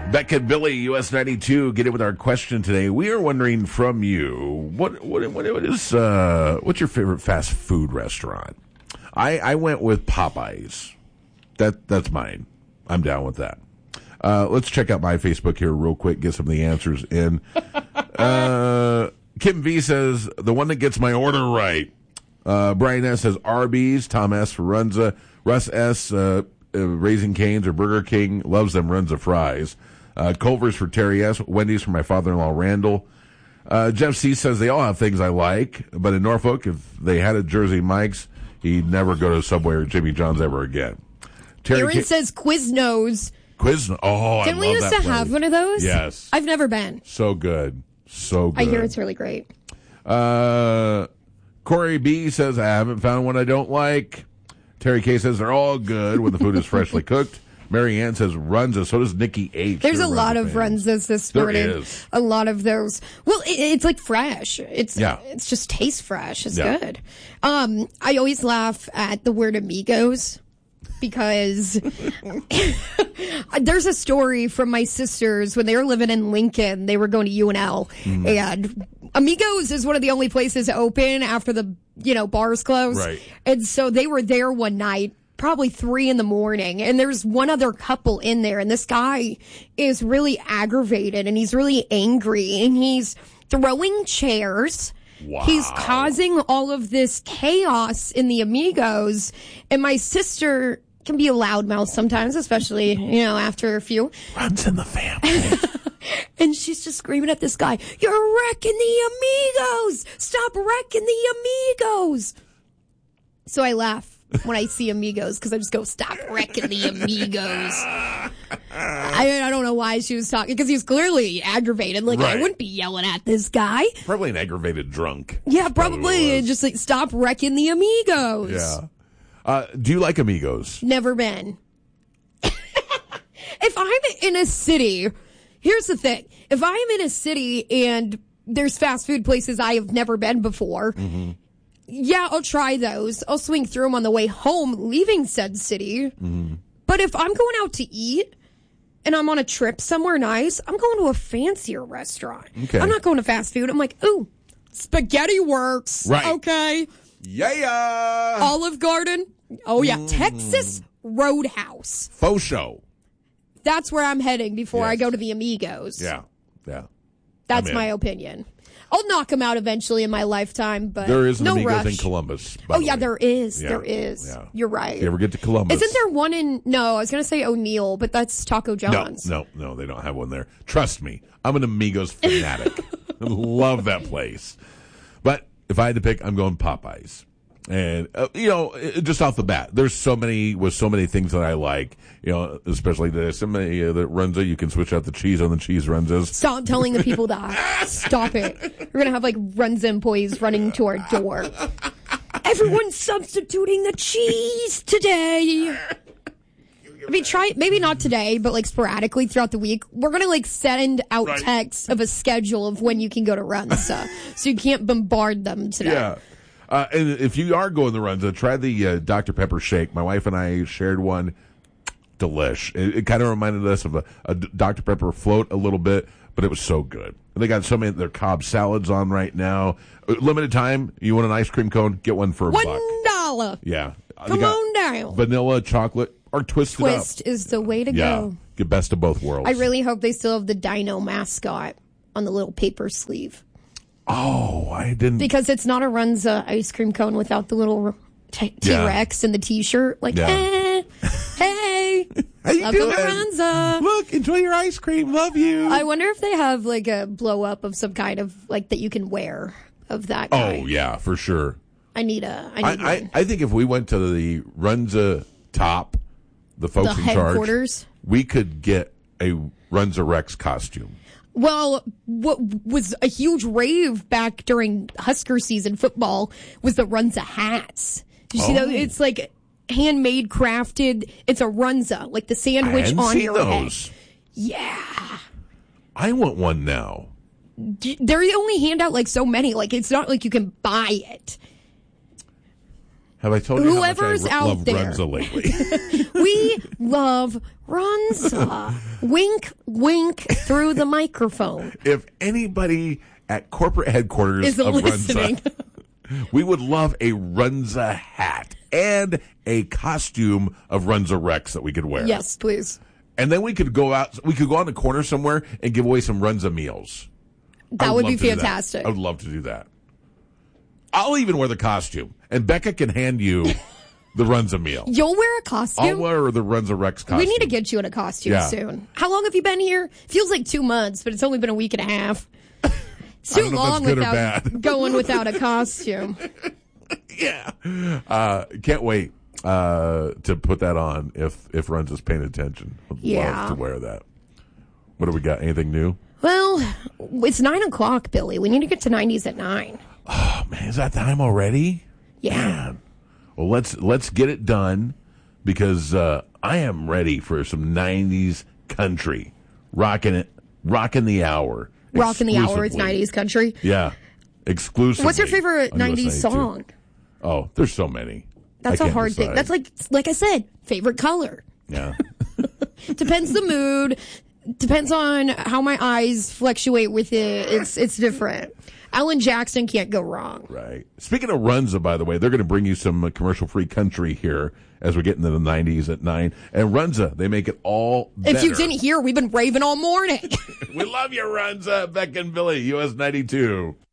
Beck and Billy, US 92, get in with our question today. We are wondering from you, what's your favorite fast food restaurant? I went with Popeyes. That's mine. I'm down with that. Let's check out my Facebook here real quick, get some of the answers in. Kim V says, the one that gets my order right. Brian S. says Arby's. Tom S. for Runza. Russ S. Raising Cane's or Burger King. Loves them Runza fries. Culver's for Terry S. Wendy's for my father-in-law, Randall. Jeff C. says they all have things I like, but in Norfolk, if they had a Jersey Mike's, he'd never go to Subway or Jimmy John's ever again. Aaron says Quiznos. Quiznos. Oh, Didn't we used to have one of those? Yes. I've never been. So good. So good. I hear it's really great. Corey B. says, I haven't found one I don't like. Terry K. says they're all good when the food is freshly cooked. Mary Ann says Runza. So does Nikki H. There's a lot of Runzas this morning. There is. A lot of those. Well, it's like fresh. It's just tastes fresh. It's good. I always laugh at the word amigos because there's a story from my sisters when they were living in Lincoln. They were going to UNL, and Amigos is one of the only places open after the bars close. Right. And so they were there one night, probably 3 a.m, and there's one other couple in there, and this guy is really aggravated and he's really angry and he's throwing chairs. Wow. He's causing all of this chaos in the Amigos, and my sister can be a loudmouth sometimes, especially, after a few. Runs in the family. And she's just screaming at this guy, "You're wrecking the Amigos! Stop wrecking the Amigos!" So I laugh when I see Amigos because I just go, "Stop wrecking the Amigos." I don't know why she was talking because he was clearly aggravated. Like, right. I wouldn't be yelling at this guy. Probably an aggravated drunk. Yeah, probably. Just like, stop wrecking the Amigos. Yeah. Do you like Amigos? Never been. If I'm in a city, here's the thing. If I'm in a city and there's fast food places I have never been before, yeah, I'll try those. I'll swing through them on the way home, leaving said city. But if I'm going out to eat and I'm on a trip somewhere nice, I'm going to a fancier restaurant. Okay. I'm not going to fast food. I'm like, ooh, Spaghetti Works. Right. Okay. Yeah. Olive Garden. Oh, yeah. Texas Roadhouse. Faux show. That's where I'm heading before I go to the Amigos. Yeah. Yeah. That's my opinion. I'll knock them out eventually in my lifetime, but there is an no Amigos rush. in Columbus. There is. Yeah. There is. Yeah. You're right. If you ever get to Columbus. Isn't there one in, no, I was going to say O'Neill, but that's Taco John's. No, they don't have one there. Trust me, I'm an Amigos fanatic. I love that place. But if I had to pick, I'm going Popeyes. And, just off the bat, there's so many things that I like, especially the Runza. You can switch out the cheese on the cheese Runzas. Stop telling the people that. Stop it. We're going to have like Runza employees running to our door. Everyone's substituting the cheese today. I mean, maybe not today, but like sporadically throughout the week. We're going to like send out texts of a schedule of when you can go to Runza. So you can't bombard them today. Yeah. And if you are going the Runza, try the Dr. Pepper shake. My wife and I shared one. Delish. It kind of reminded us of a Dr. Pepper float a little bit, but it was so good. And they got so many their Cobb salads on right now. Limited time. You want an ice cream cone? Get one for $1. Yeah. Come on down. Vanilla, chocolate, or twist it up. Twist is the way to go. Get best of both worlds. I really hope they still have the Dino mascot on the little paper sleeve. Oh, I didn't. Because it's not a Runza ice cream cone without the little T-Rex and the T-shirt. Like, hey, how you doing? Runza. Look, enjoy your ice cream. Love you. I wonder if they have like a blow up of some kind of like that you can wear of that guy. Oh yeah, for sure. I need one. I think if we went to the Runza top, the folks in charge, headquarters, we could get a Runza Rex costume. Well, what was a huge rave back during Husker season football was the Runza hats. Did you see those? It's like handmade, crafted. It's a Runza, like the sandwich on your head. Yeah. I want one now. They only hand out like so many. Like it's not like you can buy it. Have I told you whoever's how much I out love there. Runza lately? We love Runza. Wink, wink through the microphone. If anybody at corporate headquarters Is of listening. Runza, we would love a Runza hat and a costume of Runza Rex that we could wear. Yes, please. And then we could go out. We could go on the corner somewhere and give away some Runza meals. That would be fantastic. I would love to do that. I'll even wear the costume, and Becca can hand you the Runza meal. You'll wear a costume? I'll wear the Runza Rex costume. We need to get you in a costume soon. How long have you been here? Feels like 2 months, but it's only been a week and a half. It's too long without going without a costume. Yeah. Can't wait to put that on if Runza's paying attention. I'd love to wear that. What do we got? Anything new? Well, it's 9 o'clock, Billy. We need to get to 90s at 9. Oh, man, is that time already? Yeah. Man. Well, let's get it done because I am ready for some 90s country. Rocking the hour. Rocking the hour, it's 90s country? Yeah. Exclusively. What's your favorite 90s song? Oh, there's so many. That's a hard thing. That's like I said, favorite color. Yeah. Depends the mood. Depends on how my eyes fluctuate with it. It's different. Alan Jackson can't go wrong. Right. Speaking of Runza, by the way, they're going to bring you some commercial-free country here as we get into the 90s at 9. And Runza, they make it all better. If you didn't hear, we've been raving all morning. We love you, Runza. Beck and Billy, US 92.